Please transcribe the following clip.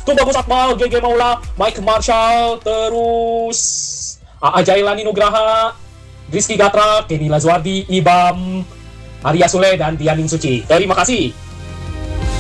Tubagus Akmal, GG Maula, Mike Marshall, terus AA Jailani Nugraha, Rizky Gatra, Kenny Lazuardi, Ibam, Arya Sule, dan Dianing Suci. Terima kasih.